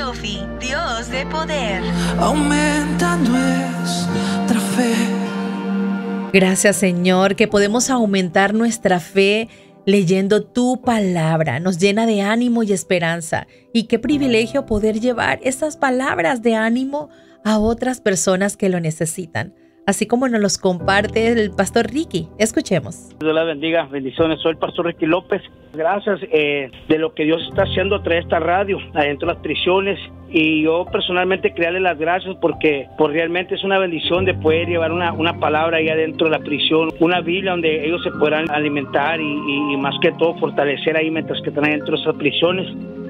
Sophie, Dios de poder. Aumenta nuestra fe. Gracias, Señor, que podemos aumentar nuestra fe leyendo tu palabra. Nos llena de ánimo y esperanza. Y qué privilegio poder llevar esas palabras de ánimo a otras personas que lo necesitan. Así como nos los comparte el pastor Ricky. Escuchemos. Dios la bendiga, bendiciones. Soy el pastor Ricky López. Gracias de lo que Dios está haciendo a través de esta radio, adentro de las prisiones. Y yo personalmente quería darle las gracias porque realmente es una bendición de poder llevar una palabra ahí adentro de la prisión, una Biblia donde ellos se puedan alimentar y más que todo fortalecer ahí mientras que están adentro de esas prisiones.